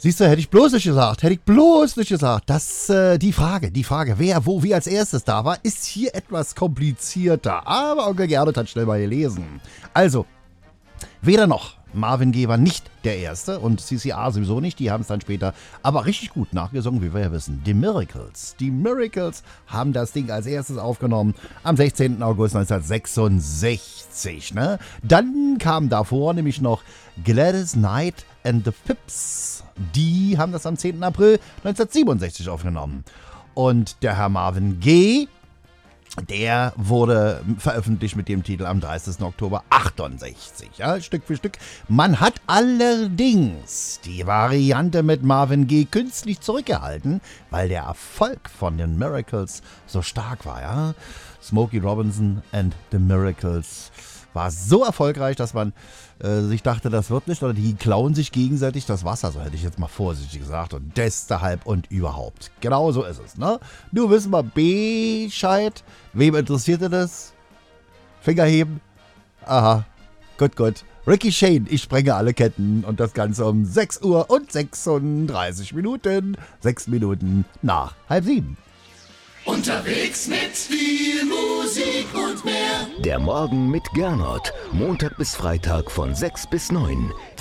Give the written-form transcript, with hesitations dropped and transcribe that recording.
Siehst du, hätte ich bloß nicht gesagt. Die Frage, wer, wo, wie als erstes da war, ist hier etwas komplizierter. Aber Onkel Gernot hat schnell mal gelesen. Also, weder noch. Marvin Gaye war nicht der Erste und CCR sowieso nicht, die haben es dann später aber richtig gut nachgesungen, wie wir ja wissen. Die Miracles haben das Ding als erstes aufgenommen am 16. August 1966. Ne? Dann kam davor nämlich noch Gladys Knight and the Pips. Die haben das am 10. April 1967 aufgenommen. Und der Herr Marvin Gaye, der wurde veröffentlicht mit dem Titel am 30. Oktober 68, ja, Stück für Stück. Man hat allerdings die Variante mit Marvin Gaye künstlich zurückgehalten, weil der Erfolg von den Miracles so stark war, ja. Smokey Robinson and the Miracles war so erfolgreich, dass man sich dachte, das wird nicht, oder die klauen sich gegenseitig das Wasser, so hätte ich jetzt mal vorsichtig gesagt, und deshalb und überhaupt. Genau so ist es, ne? Nur wissen wir Bescheid. Wem interessierte das? Finger heben? Aha, gut. Ricky Shane, ich sprenge alle Ketten und das Ganze um 6 Uhr und 36 Minuten. 6 Minuten nach 6:30. Unterwegs mit viel Musik und mehr. Der Morgen mit Gernot. Montag bis Freitag von 6 bis 9.